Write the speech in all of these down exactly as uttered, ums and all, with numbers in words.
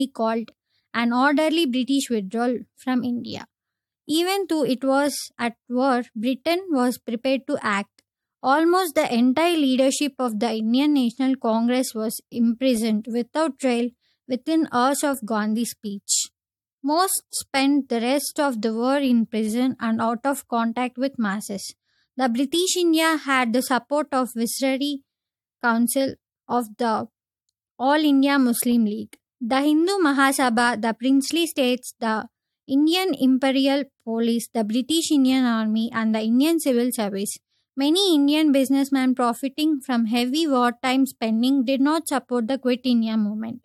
called an orderly British withdrawal from India. Even though it was at war, Britain was prepared to act. Almost the entire leadership of the Indian National Congress was imprisoned without trial within hours of Gandhi's speech. Most spent the rest of the war in prison and out of contact with masses. The British India had the support of Viceroy Council of the All India Muslim League, the Hindu Mahasabha, the princely states, the Indian Imperial Police, the British Indian Army, and the Indian Civil Service. Many Indian businessmen profiting from heavy wartime spending did not support the Quit India movement.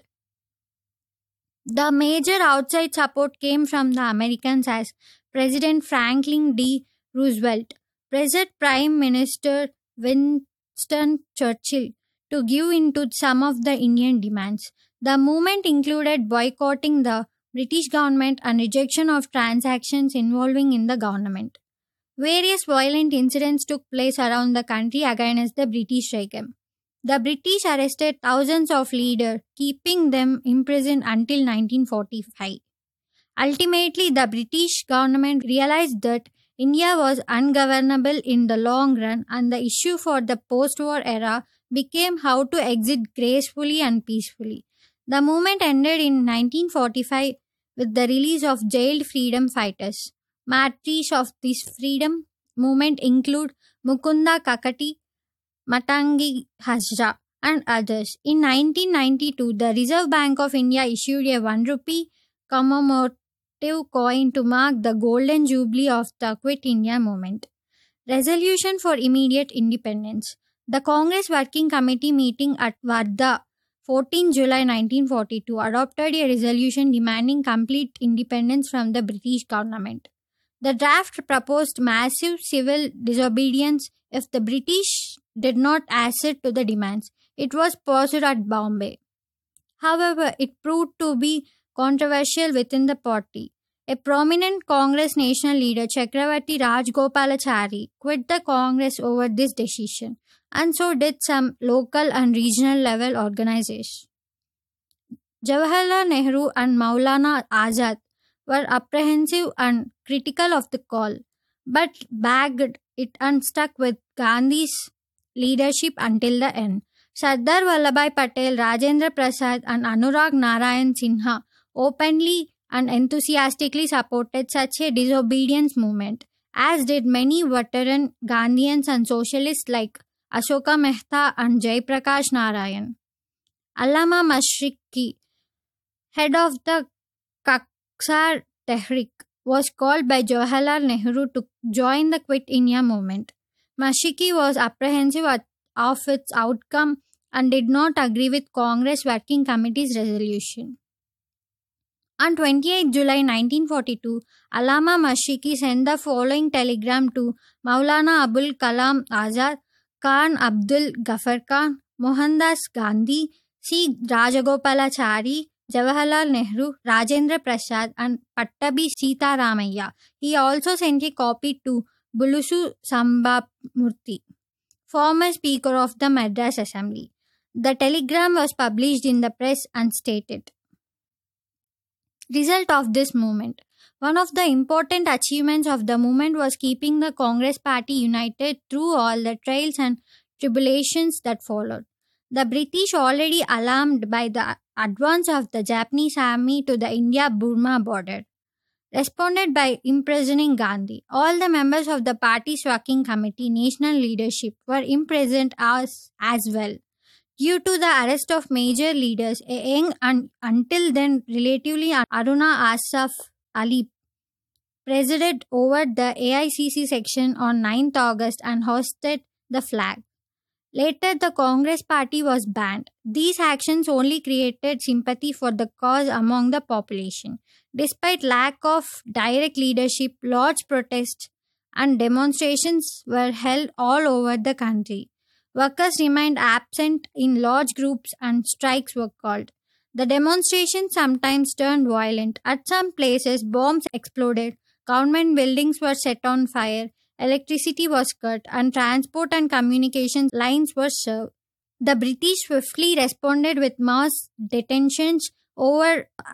The major outside support came from the Americans as President Franklin D. Roosevelt, pressured Prime Minister Winston Churchill to give in to some of the Indian demands. The movement included boycotting the British government and rejection of transactions involving in the government. Various violent incidents took place around the country against the British regime. The British arrested thousands of leaders, keeping them imprisoned until nineteen forty-five. Ultimately, the British government realized that India was ungovernable in the long run, and the issue for the post-war era became how to exit gracefully and peacefully. The movement ended in nineteen forty-five with the release of jailed freedom fighters. Martyrs of this freedom movement include Mukunda Kakati, Matangi Hazra, and others. In nineteen ninety-two, the Reserve Bank of India issued a one rupee commemorative coin to mark the golden jubilee of the Quit India movement. Resolution for immediate independence. The Congress Working Committee meeting at Wardha, fourteenth of July nineteen forty-two, adopted a resolution demanding complete independence from the British government. The draft proposed massive civil disobedience if the British did not accede to the demands. It was passed at Bombay. However, it proved to be controversial within the party. A prominent Congress national leader, Chakravarti Rajgopalachari, quit the Congress over this decision, and so did some local and regional level organizations. Jawaharlal Nehru and Maulana Azad were apprehensive and critical of the call, but backed it and stuck with Gandhi's leadership until the end. Sardar Vallabhbhai Patel, Rajendra Prasad, and Anurag Narayan Sinha openly and enthusiastically supported such a disobedience movement, as did many veteran Gandhians and socialists like Ashoka Mehta and Jaiprakash Narayan. Allama Mashriqi, head of the Kaksar Tehrik, was called by Jawaharlal Nehru to join the Quit India movement. Mashriqi was apprehensive at- of its outcome and did not agree with Congress Working Committee's resolution. On the twenty-eighth of July nineteen forty-two, Allama Mashriqi sent the following telegram to Maulana Abul Kalam Azad, Khan Abdul Ghaffar Khan, Mohandas Gandhi, C. Rajagopalachari, Jawaharlal Nehru, Rajendra Prasad, and Pattabi Sitaramaiah. He also sent a copy to Bulusu Sambamurthy, former Speaker of the Madras Assembly. The telegram was published in the press and stated, result of this movement. One of the important achievements of the movement was keeping the Congress party united through all the trials and tribulations that followed. The British, already alarmed by the advance of the Japanese army to the India-Burma border, responded by imprisoning Gandhi. All the members of the party's working committee, national leadership, were imprisoned as, as well. Due to the arrest of major leaders, a young and until then relatively Aruna Asaf Ali presided over the A I C C section on ninth of August and hoisted the flag. Later, the Congress party was banned. These actions only created sympathy for the cause among the population. Despite lack of direct leadership, large protests and demonstrations were held all over the country. Workers remained absent in large groups and strikes were called. The demonstrations sometimes turned violent. At some places, bombs exploded, government buildings were set on fire, electricity was cut, and transport and communication lines were severed. The British swiftly responded with mass detentions, over